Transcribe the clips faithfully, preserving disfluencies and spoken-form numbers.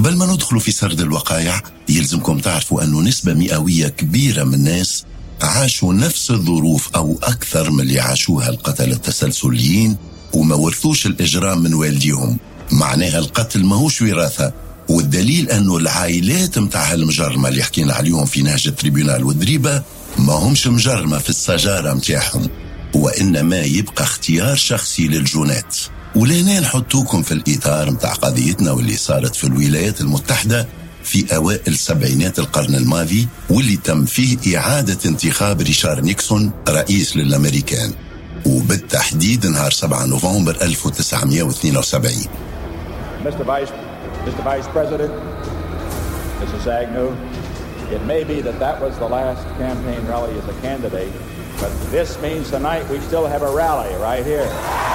قبل ما ندخل في سرد الوقائع يلزمكم تعرفوا أنه نسبة مئوية كبيرة من الناس عاشوا نفس الظروف أو أكثر من اللي عاشوها القتلة التسلسليين وما ورثوش الإجرام من والديهم. معناها القتل ماهوش وراثة، والدليل أنه العائلات متاع المجرمة اللي حكينا عليهم في نهج التريبيونال والدريبة ما همش مجرمة في السجارة متاعهم، وإنما يبقى اختيار شخصي للجونات. ولهنا نحطوكم في الإطار متاع قضيتنا واللي صارت في الولايات المتحدة في أوائل سبعينات القرن الماضي، واللي تم فيه إعادة انتخاب ريشار نيكسون رئيس للأمريكان، وبالتحديد نهار سبعة نوفمبر ألف وتسعمائة واثنين وسبعين. Mister Vice, Mister Vice President, Missus Agnew, it may be that that was the last campaign rally as a candidate, but this means tonight we still have a rally right here.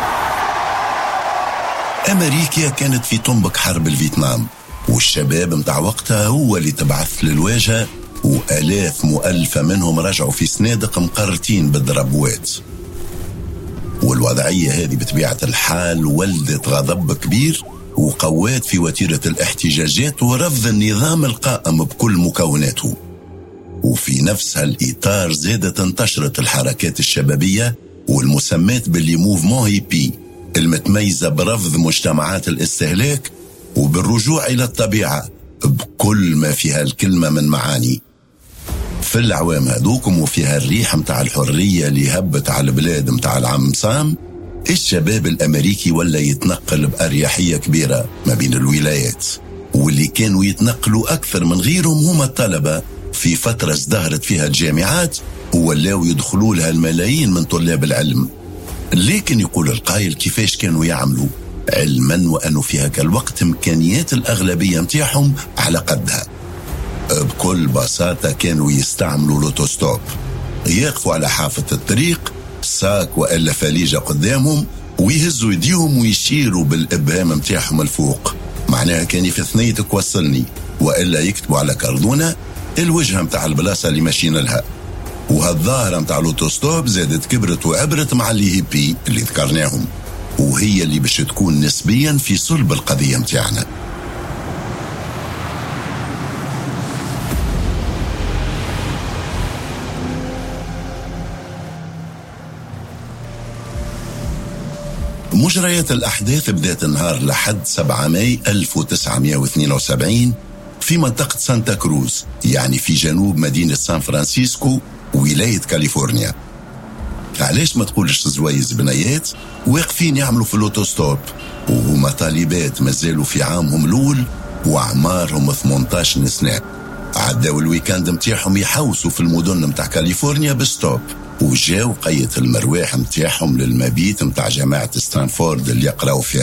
أمريكا كانت في طنبك حرب الفيتنام، والشباب متاع وقتها هو اللي تبعث للواجهة، وآلاف مؤلفة منهم رجعوا في سنادق مقرتين بالضربوات. والوضعية هذه بطبيعة الحال ولدت غضب كبير وقوات في وتيرة الاحتجاجات ورفض النظام القائم بكل مكوناته. وفي نفس هالإطار زادت انتشرت الحركات الشبابية والمسمات باللي موفمون هيبي، المتميزة برفض مجتمعات الاستهلاك وبالرجوع إلى الطبيعة بكل ما فيها الكلمة من معاني. في العوام هذوكم وفيها الريح متاع الحرية اللي هبت على البلاد متاع العم سام، الشباب الأمريكي ولا يتنقل بأريحية كبيرة ما بين الولايات، واللي كانوا يتنقلوا أكثر من غيرهم هم الطلبة في فترة ازدهرت فيها الجامعات ولاو يدخلوا لها الملايين من طلاب العلم. لكن يقول القائل كيفاش كانوا يعملوا، علما وأنه في هكا الوقت إمكانيات الأغلبية متاعهم على قدها. بكل بساطة كانوا يستعملوا لوتوستوب، يقفوا على حافة الطريق ساك وإلا فليجة قدامهم ويهزوا يديهم ويشيروا بالإبهام متاعهم الفوق، معناها كان في ثنيتك وصلني، وإلا يكتبوا على كردونة الوجهة متاع البلاصة اللي ماشيين لها. وهالظاهرة متاع لوتوستوب زادت كبرت وعبرت مع اللي هيبي اللي ذكرناهم، وهي اللي باش تكون نسبيا في صلب القضية متاعنا. مجريات الأحداث بدأت نهار لحد سبعة ماي ألف وتسعمائة واثنين وسبعين في منطقة سانتا كروز، يعني في جنوب مدينة سان فرانسيسكو ولاية كاليفورنيا. علاش ما تقولش زويز بنيات واقفين يعملوا في الأوتوستوب وهما طالبات مازالوا في عامهم الأول وأعمارهم ثمانية عشر سنة، عداوا الويكاند متاعهم يحوسوا في المدن متاع كاليفورنيا بستوب، وجاو قية المرواح متاعهم للمبيت متاع جامعة ستانفورد اللي يقراوا فيها